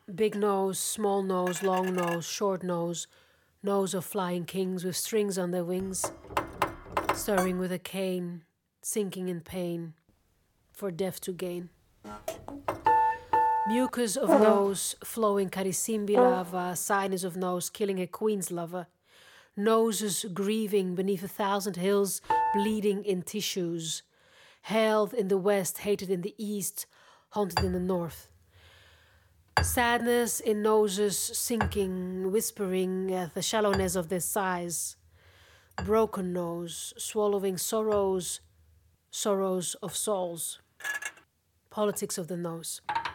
Big nose, small nose, long nose, short nose, nose of flying kings with strings on their wings, stirring with a cane, sinking in pain, for death to gain. Mucus of nose, flowing Karisimbi lava, sinus of nose, killing a queen's lover. Noses grieving beneath 1,000 hills, bleeding in tissues. Held in the west, hated in the east, haunted in the north. Sadness in noses, sinking, whispering at the shallowness of their sighs. Broken nose, swallowing sorrows, sorrows of souls. Politics of the nose.